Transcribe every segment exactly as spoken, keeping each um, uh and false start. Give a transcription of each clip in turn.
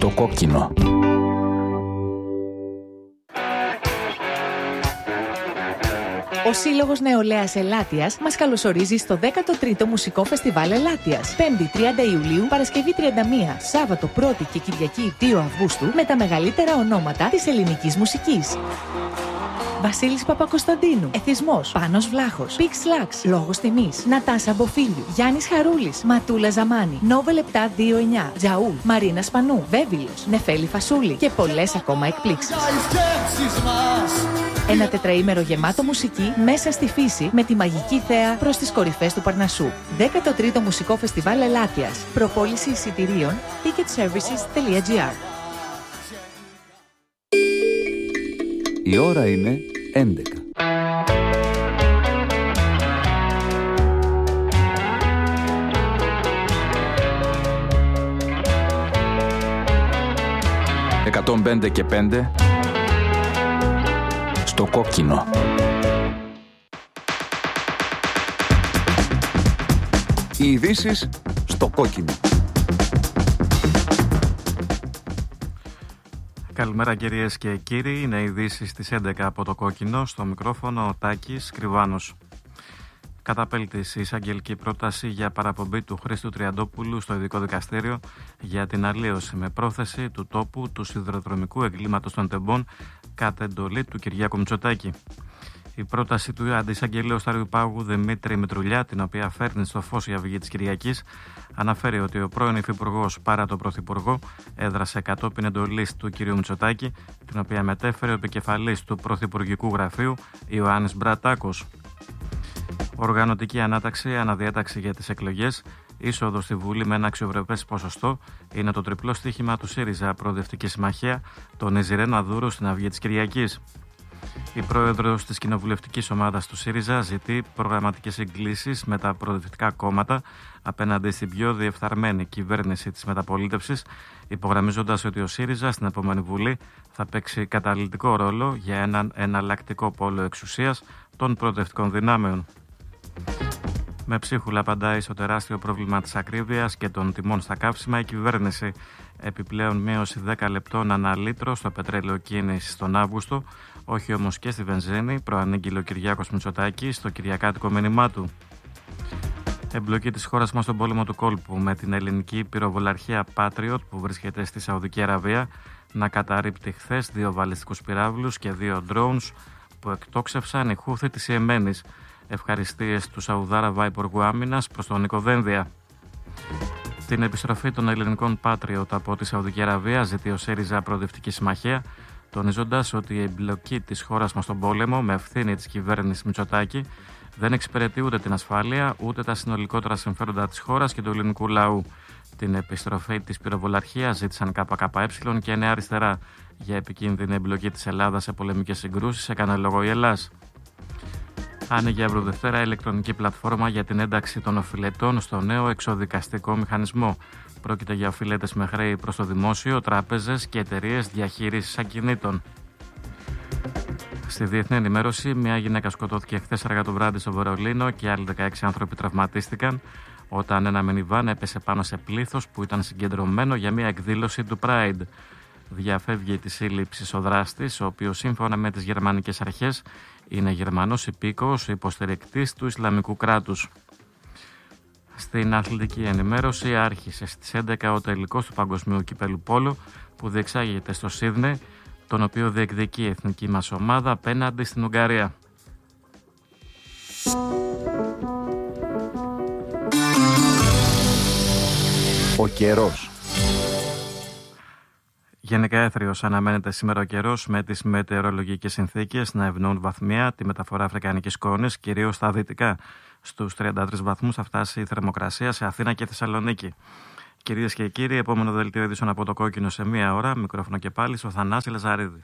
Στο κόκκινο. Ο Σύλλογος Νεολαίας Ελάττιας μας καλωσορίζει στο δέκατο τρίτο Μουσικό Φεστιβάλ Ελάττιας. πέμπτη τριάντα Ιουλίου, Παρασκευή τριάντα μία, Σάββατο πρώτη και Κυριακή δύο Αυγούστου με τα μεγαλύτερα ονόματα της ελληνικής μουσικής. Βασίλης Παπακοσταντίνου, Εθισμός, Πάνος Βλάχος, Πίξ Λάξ, Λόγος Τιμής, Νατάσα Μποφίλιου, Γιάννης Χαρούλης, Ματούλα Ζαμάνη, Νόβελ επτά δύο εννιά, Τζαούλ, Μαρίνα Σπανού, Βέβυλος, Νεφέλη Φασούλη και πολλές ακόμα εκπλήξεις. Ένα τετραήμερο γεμάτο μουσική μέσα στη φύση με τη μαγική θέα προς τις κορυφές του Παρνασσού. δέκατο τρίτο Μουσικό Φεστιβάλ Ελάττιας. Προπόληση εισιτηρίων ticket services τελεία gr. Η ώρα είναι έντεκα. εκατόν πέντε και πέντε στο κόκκινο. Οι ειδήσεις στο κόκκινο. Καλημέρα κυρίες και κύριοι, είναι ειδήσεις στις έντεκα από το κόκκινο, στο μικρόφωνο ο Τάκης Κρυβάνος. Καταπέλτης η εισαγγελική πρόταση για παραπομπή του Χρήστου Τριαντόπουλου στο ειδικό δικαστήριο για την αλλίωση με πρόθεση του τόπου του σιδηροδρομικού εγκλήματος των Τεμπών κατ' εντολή του Κυριάκου Μητσοτάκη. Η πρόταση του αντισαγγελέου Σταυρού Πάγου Δημήτρη Μητρουλιά, την οποία φέρνει στο φως η Αυγή της Κυριακής, αναφέρει ότι ο πρώην υφυπουργός παρά τον πρωθυπουργό έδρασε κατόπιν εντολής του κ. Μητσοτάκη, την οποία μετέφερε ο επικεφαλής του πρωθυπουργικού γραφείου Ιωάννης Μπρατάκος. Οργανωτική ανάταξη, αναδιάταξη για τις εκλογές, είσοδο στη Βουλή με ένα αξιοπρεπές ποσοστό είναι το τριπλό στίχημα του ΣΥΡΙΖΑ Προοδευτική Συμμαχία, τονίζει Ρένα Δούρου στην Αυγή της Κυριακής. Η πρόεδρος της κοινοβουλευτικής ομάδας του ΣΥΡΙΖΑ ζητεί προγραμματικές συγκλήσεις με τα προοδευτικά κόμματα απέναντι στην πιο διεφθαρμένη κυβέρνηση της μεταπολίτευσης, υπογραμμίζοντας ότι ο ΣΥΡΙΖΑ στην επόμενη Βουλή θα παίξει καταλυτικό ρόλο για έναν εναλλακτικό πόλο εξουσίας των προοδευτικών δυνάμεων. Με ψίχουλα απαντάει στο τεράστιο πρόβλημα της ακρίβειας και των τιμών στα καύσιμα η κυβέρνηση. Επιπλέον μείωση δέκα λεπτών ανά λίτρο στο πετρέλαιο κίνησης τον Αύγουστο, όχι όμως και στη βενζίνη, προανήγγειλε ο Κυριάκος Μητσοτάκης στο κυριακάτικο μήνυμά του. Εμπλοκή της χώρας μας στον πόλεμο του κόλπου με την ελληνική πυροβολαρχία Patriot που βρίσκεται στη Σαουδική Αραβία να καταρρίπτει χθες δύο βαλιστικούς πυράβλους και δύο drones που εκτόξευσαν οι Χούθη της Ιεμένης. Ευχαριστίες του Σαουδάραβα Υπουργού Άμυνας προς τον Νίκο Δένδια. Την επιστροφή των ελληνικών Patriot από τη Σαουδική Αραβία ζητεί ο ΣΥΡΙΖΑ Προοδευτική Συμμαχία, τονίζοντας ότι η εμπλοκή της χώρας μας στον πόλεμο με ευθύνη της κυβέρνησης Μητσοτάκη δεν εξυπηρετεί ούτε την ασφάλεια ούτε τα συνολικότερα συμφέροντα της χώρας και του ελληνικού λαού. Την επιστροφή της πυροβολαρχίας ζήτησαν ΚΚΕ και Νέα Αριστερά. Για επικίνδυνη εμπλοκή της Ελλάδας σε πολεμικές συγκρούσεις έκανε λόγο η Ελλάς. Άνοιγε αύριο Δευτέρα ηλεκτρονική πλατφόρμα για την ένταξη των οφειλετών στο νέο εξοδικαστικό μηχανισμό. Πρόκειται για οφειλέτες με χρέη προς το δημόσιο, τράπεζες και εταιρείες διαχείρισης ακινήτων. Στη διεθνή ενημέρωση, μια γυναίκα σκοτώθηκε χθες αργά το βράδυ στο Βερολίνο και άλλοι δεκαέξι άνθρωποι τραυματίστηκαν όταν ένα μινιβάν έπεσε πάνω σε πλήθος που ήταν συγκεντρωμένο για μια εκδήλωση του Pride. Διαφεύγει τη σύλληψη ο δράστης, ο οποίος σύμφωνα με τις γερμανικές αρχές είναι Γερμανός υπήκοος υποστηρικτής του Ισλαμικού κράτους. Στην αθλητική ενημέρωση άρχισε στις έντεκα ο τελικός του Παγκοσμίου Κυπέλλου Πόλο που διεξάγεται στο Σίδνεϊ, τον οποίο διεκδικεί η εθνική μας ομάδα απέναντι στην Ουγγαρία. Ο καιρός. Γενικά έθριος αναμένεται σήμερα ο καιρός με τις μετεωρολογικές συνθήκες να ευνοούν βαθμία τη μεταφορά αφρικανικής σκόνης, κυρίως στα δυτικά. Στους τριάντα τρεις βαθμούς θα φτάσει η θερμοκρασία σε Αθήνα και Θεσσαλονίκη. Κυρίες και κύριοι, επόμενο δελτίο ειδήσεων από το κόκκινο σε μία ώρα. Μικρόφωνο και πάλι στο Θανάση Λαζαρίδη.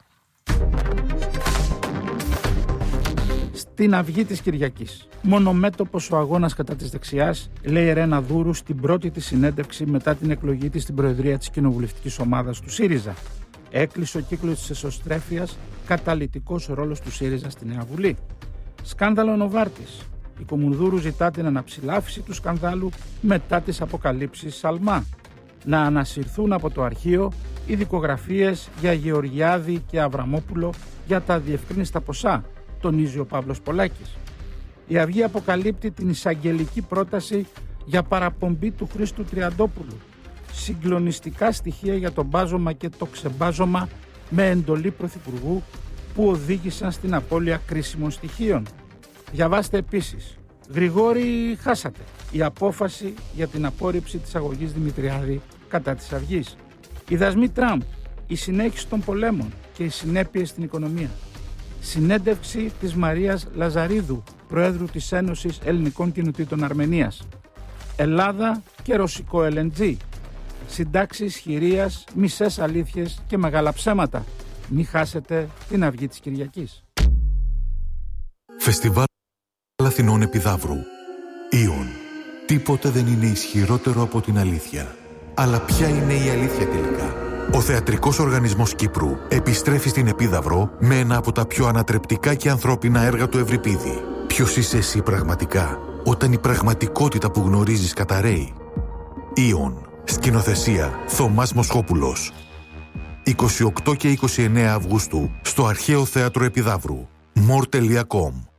Στην Αυγή της Κυριακής. Μονομέτωπος ο αγώνας κατά της δεξιάς, λέει Ρένα Δούρου στην πρώτη της συνέντευξη μετά την εκλογή της στην προεδρία της κοινοβουλευτικής ομάδας του ΣΥΡΙΖΑ. Έκλεισε ο κύκλος της εσωστρέφειας, καταλυτικός ρόλος του ΣΥΡΙΖΑ στη Νέα Βουλή. Σκάνδαλο Νοβάρτης. Η Κομουνδούρου ζητά την αναψηλάφιση του σκανδάλου μετά τις αποκαλύψεις Σαλμά. Να ανασυρθούν από το αρχείο οι δικογραφίες για Γεωργιάδη και Αβραμόπουλο για τα διευκρίνιστα ποσά, τονίζει ο Παύλος Πολάκης. Η Αυγή αποκαλύπτει την εισαγγελική πρόταση για παραπομπή του Χρήστου Τριαντόπουλου. Συγκλονιστικά στοιχεία για το μπάζωμα και το ξεμπάζωμα με εντολή Πρωθυπουργού που οδήγησαν στην απώλεια κρίσιμων στοιχείων. Διαβάστε επίσης. Γρηγόρη, χάσατε. Η απόφαση για την απόρριψη της αγωγής Δημητριάδη κατά της Αυγής. Οι δασμοί Τραμπ, η συνέχιση των πολέμων και οι συνέπειες στην οικονομία. Συνέντευξη της Μαρίας Λαζαρίδου, Προέδρου της Ένωσης Ελληνικών Κοινοτήτων Αρμενίας. Ελλάδα και ρωσικό ελ εν τζι. Συντάξεις χειρίας, μισές αλήθειες και μεγάλα ψέματα. Μη χάσετε την Αυγή της Κυριακής. Φεστιβάλ Αθηνών Επιδαύρου. Ήον. Τίποτε δεν είναι ισχυρότερο από την αλήθεια. Αλλά ποια είναι η αλήθεια τελικά? Ο Θεατρικός Οργανισμός Κύπρου επιστρέφει στην Επίδαυρο με ένα από τα πιο ανατρεπτικά και ανθρώπινα έργα του Ευρυπίδη. Ποιος είσαι εσύ πραγματικά, όταν η πραγματικότητα που γνωρίζεις καταρρέει? Ήον. Σκηνοθεσία Θωμάς Μοσχόπουλος. είκοσι οκτώ και είκοσι εννέα Αυγούστου στο Αρχαίο Θέατρο Επιδαύρου. μορ τελεία κομ